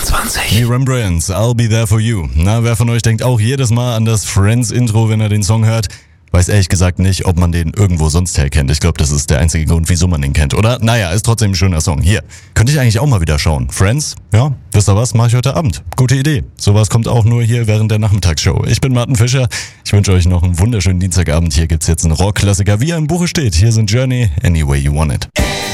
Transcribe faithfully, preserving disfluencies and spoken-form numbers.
vierundzwanzig. Die Rembrandts, I'll Be There For You. Na, wer von euch denkt auch jedes Mal an das Friends-Intro, wenn er den Song hört? Weiß ehrlich gesagt nicht, ob man den irgendwo sonst her kennt. Ich glaube, das ist der einzige Grund, wieso man den kennt, oder? Naja, ist trotzdem ein schöner Song. Hier, könnte ich eigentlich auch mal wieder schauen. Friends? Ja, wisst ihr was? Mache ich heute Abend. Gute Idee. Sowas kommt auch nur hier während der Nachmittagsshow. Ich bin Martin Fischer. Ich wünsche euch noch einen wunderschönen Dienstagabend. Hier gibt's jetzt einen Rockklassiker, wie er im Buche steht. Hier sind Journey, Any Way You Want It.